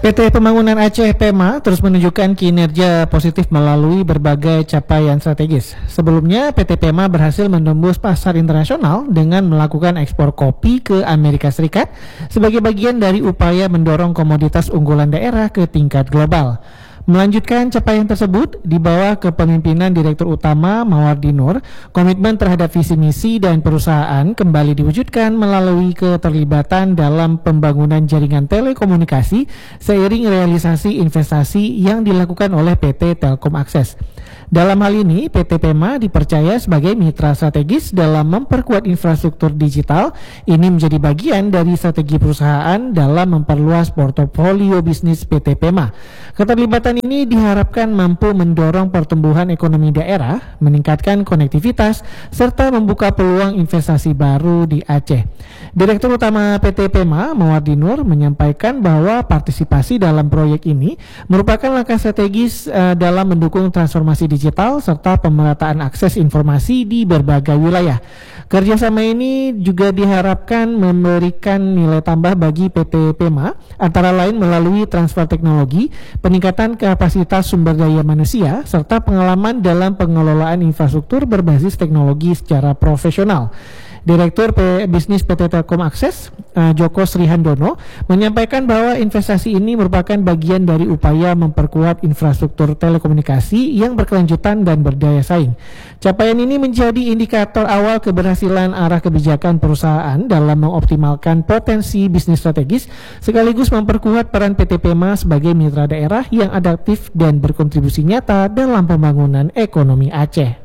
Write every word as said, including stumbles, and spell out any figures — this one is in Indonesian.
P T Pembangunan Aceh P E M A terus menunjukkan kinerja positif melalui berbagai capaian strategis. Sebelumnya, P T P E M A berhasil menembus pasar internasional dengan melakukan ekspor kopi ke Amerika Serikat sebagai bagian dari upaya mendorong komoditas unggulan daerah ke tingkat global. Melanjutkan capaian tersebut, di bawah kepemimpinan Direktur Utama Mawardi Nur, komitmen terhadap visi misi dan perusahaan kembali diwujudkan melalui keterlibatan dalam pembangunan jaringan telekomunikasi seiring realisasi investasi yang dilakukan oleh P T Telkom Akses. Dalam hal ini, P T P E M A dipercaya sebagai mitra strategis dalam memperkuat infrastruktur digital. Ini menjadi bagian dari strategi perusahaan dalam memperluas portofolio bisnis P T P E M A. Keterlibatan ini diharapkan mampu mendorong pertumbuhan ekonomi daerah, meningkatkan konektivitas, serta membuka peluang investasi baru di Aceh. Direktur Utama P T P E M A, Mawardi Nur, menyampaikan bahwa partisipasi dalam proyek ini merupakan langkah strategis uh, dalam mendukung transformasi digital serta pemerataan akses informasi di berbagai wilayah. Kerjasama ini juga diharapkan memberikan nilai tambah bagi P T P E M A, antara lain melalui transfer teknologi, peningkatan kapasitas sumber daya manusia, serta pengalaman dalam pengelolaan infrastruktur berbasis teknologi secara profesional. Direktur P Bisnis P T Telkom Akses, uh, Joko Srihandono, menyampaikan bahwa investasi ini merupakan bagian dari upaya memperkuat infrastruktur telekomunikasi yang berkelanjutan dan berdaya saing. Capaian ini menjadi indikator awal keberhasilan arah kebijakan perusahaan dalam mengoptimalkan potensi bisnis strategis, sekaligus memperkuat peran P T P E M A sebagai mitra daerah yang adaptif dan berkontribusi nyata dalam pembangunan ekonomi Aceh.